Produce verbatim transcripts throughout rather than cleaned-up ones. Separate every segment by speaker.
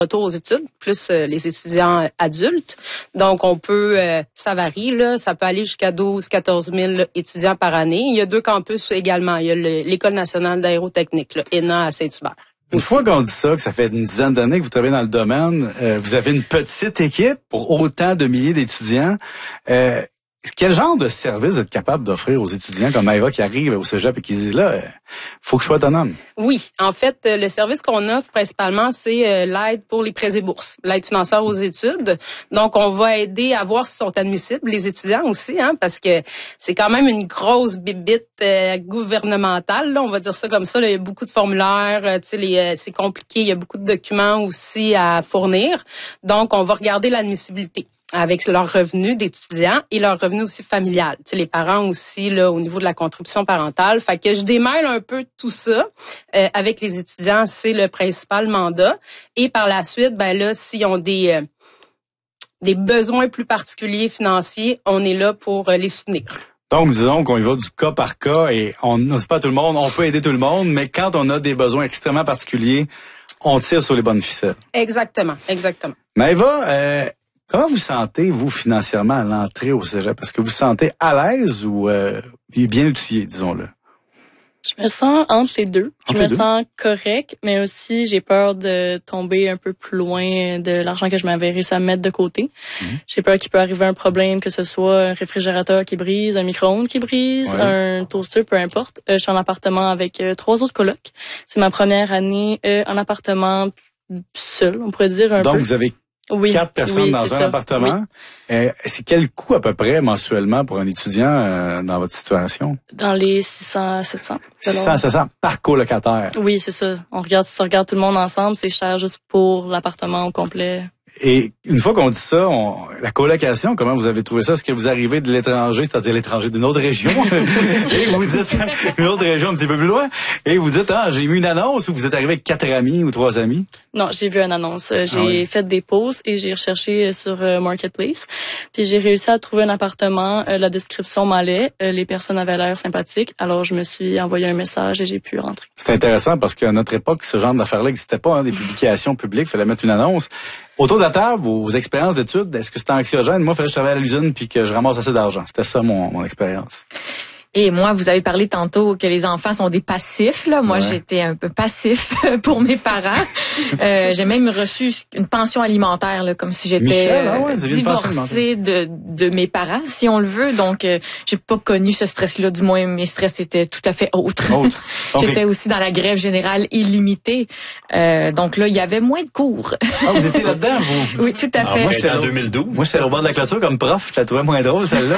Speaker 1: retour aux études, plus euh, les étudiants adultes. Donc, on peut, euh, ça varie, là, ça peut aller jusqu'à douze à quatorze mille étudiants par année. Il y a deux campus également. Il y a le, l'École nationale d'aérotechnique, là, E N A à Saint-Hubert.
Speaker 2: Une
Speaker 1: aussi.
Speaker 2: fois qu'on dit ça, que ça fait une dizaine d'années que vous travaillez dans le domaine, euh, vous avez une petite équipe pour autant de milliers d'étudiants. Euh, Quel genre de service vous êtes capable d'offrir aux étudiants comme Maëva qui arrive au cégep et qui dit là, euh, faut que je sois autonome?
Speaker 1: Oui, en fait, euh, le service qu'on offre principalement, c'est euh, l'aide pour les prêts et bourses, l'aide financière aux études. Donc, on va aider à voir s'ils sont admissibles, les étudiants aussi, hein, parce que c'est quand même une grosse bibite euh, gouvernementale, là, on va dire ça comme ça. Là, il y a beaucoup de formulaires, euh, tu sais, les, euh, c'est compliqué, il y a beaucoup de documents aussi à fournir. Donc, on va regarder l'admissibilité avec leurs revenus d'étudiants et leurs revenus aussi familiales. Tu sais, les parents aussi, là, au niveau de la contribution parentale. Fait que je démêle un peu tout ça euh, avec les étudiants, c'est le principal mandat. Et par la suite, ben là, s'ils ont des euh, des besoins plus particuliers financiers, on est là pour euh, les soutenir.
Speaker 2: Donc, disons qu'on y va du cas par cas et on n'ose pas tout le monde, on peut aider tout le monde, mais quand on a des besoins extrêmement particuliers, on tire sur les bonnes ficelles.
Speaker 1: Exactement, exactement.
Speaker 2: Maëva, euh, comment vous sentez, vous, financièrement, à l'entrée au cégep? Est-ce que vous vous sentez à l'aise ou euh, bien outillé, disons-le?
Speaker 3: Je me sens entre les deux.
Speaker 2: Entre
Speaker 3: je me
Speaker 2: deux?
Speaker 3: sens correct, mais aussi j'ai peur de tomber un peu plus loin de l'argent que je m'avais réussi à mettre de côté. Mm-hmm. J'ai peur qu'il peut arriver un problème, que ce soit un réfrigérateur qui brise, un micro-ondes qui brise, ouais. un toaster, peu importe. Euh, je suis en appartement avec euh, trois autres colocs. C'est ma première année euh, en appartement seul, on pourrait dire un
Speaker 2: Donc,
Speaker 3: peu.
Speaker 2: Donc, vous avez
Speaker 3: Oui,
Speaker 2: quatre personnes
Speaker 3: oui,
Speaker 2: dans un
Speaker 3: ça.
Speaker 2: appartement.
Speaker 3: Oui.
Speaker 2: Euh, c'est quel coût à peu près mensuellement pour un étudiant euh, dans votre situation?
Speaker 3: Dans les six cents à sept cents.
Speaker 2: six cents à sept cents par colocataire.
Speaker 3: Oui, c'est ça. On regarde, si on regarde tout le monde ensemble, c'est cher juste pour l'appartement au complet.
Speaker 2: Et une fois qu'on dit ça, on, la colocation, comment vous avez trouvé ça? Est-ce que vous arrivez de l'étranger, c'est-à-dire l'étranger d'une autre région, et vous dites une autre région un petit peu plus loin, et vous dites, ah, j'ai mis une annonce, ou vous êtes arrivé avec quatre amis ou trois amis?
Speaker 3: Non, j'ai vu une annonce. J'ai ah oui. fait des posts et j'ai recherché sur euh, Marketplace. Puis j'ai réussi à trouver un appartement. Euh, la description m'allait. Euh, les personnes avaient l'air sympathiques. Alors je me suis envoyé un message et j'ai pu rentrer.
Speaker 2: C'est intéressant parce qu'à notre époque, ce genre d'affaires-là n'existait pas, hein, des publications publiques. Il fallait mettre une annonce. Autour de la table, vos expériences d'études, est-ce que c'était anxiogène? Moi, il fallait que je travaille à l'usine puis que je ramasse assez d'argent. C'était ça mon, mon expérience.
Speaker 4: Et moi, vous avez parlé tantôt que les enfants sont des passifs. Là, moi, ouais. j'étais un peu passif pour mes parents. euh, j'ai même reçu une pension alimentaire, là, comme si j'étais
Speaker 2: Michel, ah ouais,
Speaker 4: divorcée de de mes parents, si on le veut. Donc, euh, j'ai pas connu ce stress-là. Du moins, mes stress étaient tout à fait autres.
Speaker 2: Autre. Okay.
Speaker 4: J'étais aussi dans la grève générale illimitée. Euh, donc là, il y avait moins de cours.
Speaker 2: Ah, vous étiez là-dedans, vous?
Speaker 4: Oui, tout à fait.
Speaker 5: Ah, moi, j'étais en deux mille douze.
Speaker 2: Moi, j'étais au bord de la clôture comme prof. Je la trouvais moins drôle, celle-là.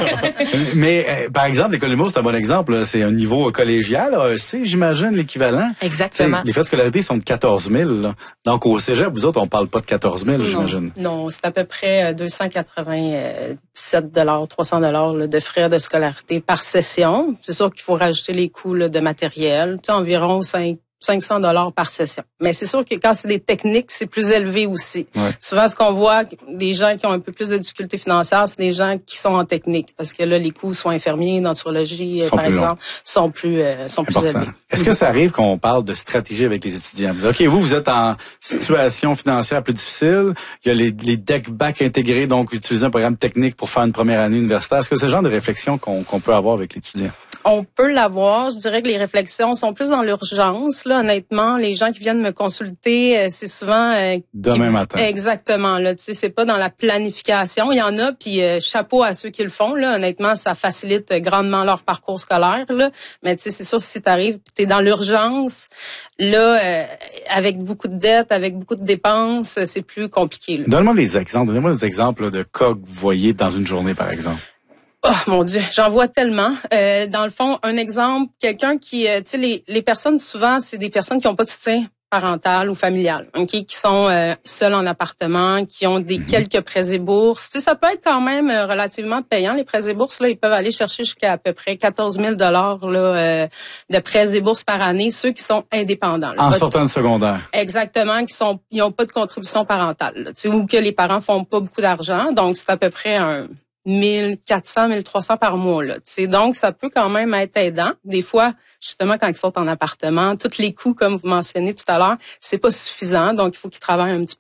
Speaker 2: Mais, euh, par exemple, l'école d'humour, c'est un bon exemple. Là. C'est un niveau collégial, A E C, j'imagine, l'équivalent.
Speaker 4: Exactement.
Speaker 2: T'sais, les frais de scolarité sont de quatorze mille. Là. Donc, au cégep, vous autres, on parle pas de quatorze mille, j'imagine.
Speaker 1: Non, c'est à peu près deux cent quatre-vingt-dix-sept dollars, trois cents dollars là, de frais de scolarité par session. C'est sûr qu'il faut rajouter les coûts là, de matériel. Tu sais, environ cinq cinq cents dollars par session. Mais c'est sûr que quand c'est des techniques, c'est plus élevé aussi.
Speaker 2: Ouais.
Speaker 1: Souvent, ce qu'on voit, des gens qui ont un peu plus de difficultés financières, c'est des gens qui sont en technique. Parce que là, les coûts, soit infirmiers, denturologie, par exemple, longs. sont plus euh, sont plus élevés.
Speaker 2: Est-ce que ça arrive qu'on parle de stratégie avec les étudiants? OK, vous, vous êtes en situation financière plus difficile. Il y a les, les deck-back intégrés, donc utiliser un programme technique pour faire une première année universitaire. Est-ce que c'est le genre de réflexion qu'on, qu'on peut avoir avec l'étudiant?
Speaker 1: On peut l'avoir. Je dirais que les réflexions sont plus dans l'urgence. Là, honnêtement, les gens qui viennent me consulter, c'est souvent euh,
Speaker 2: demain
Speaker 1: qui...
Speaker 2: matin.
Speaker 1: Exactement. Là, tu sais, c'est pas dans la planification. Il y en a, puis euh, chapeau à ceux qui le font. Là, honnêtement, ça facilite grandement leur parcours scolaire. Là, mais tu sais, c'est sûr si t'arrives, puis t'es dans l'urgence, là, euh, avec beaucoup de dettes, avec beaucoup de dépenses, c'est plus compliqué. Là.
Speaker 2: Donne-moi des exemples. Donnez-moi des exemples là, de cas que vous voyez dans une journée, par exemple.
Speaker 1: Oh mon Dieu, j'en vois tellement. Euh, dans le fond, un exemple, quelqu'un qui, euh, tu sais, les, les personnes souvent, c'est des personnes qui n'ont pas de soutien parental ou familial, ok, qui sont euh, seuls en appartement, qui ont des mm-hmm. quelques prêts et bourses. Tu sais, ça peut être quand même euh, relativement payant les prêts et bourses. Là, ils peuvent aller chercher jusqu'à à peu près quatorze mille dollars là euh, de prêts et bourses par année. Ceux qui sont indépendants. Là,
Speaker 2: en sortant de secondaire.
Speaker 1: Exactement, qui sont, ils ont pas de contribution parentale. Là, tu sais, ou que les parents font pas beaucoup d'argent. Donc c'est à peu près un mille quatre cents, mille trois cents par mois, là. Tu sais, donc, ça peut quand même être aidant. Des fois, justement, quand ils sont en appartement, tous les coûts, comme vous mentionnez tout à l'heure, c'est pas suffisant. Donc, il faut qu'ils travaillent un petit